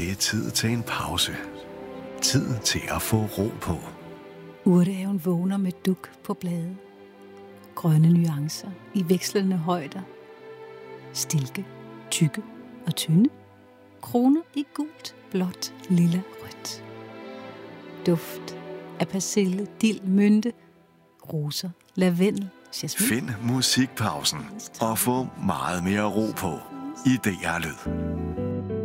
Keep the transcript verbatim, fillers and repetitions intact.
det er tid til en pause. Tid til at få ro på. Urtehaven vågner med duk på blade. Grønne nuancer i vekslende højder. Stilke, tykke og tynde. Kroner i gult, blåt, lilla, rødt. Duft af persille, dild, mynte, roser, lavendel, jasmin. Find musikpausen og få meget mere ro på i D R Lyd.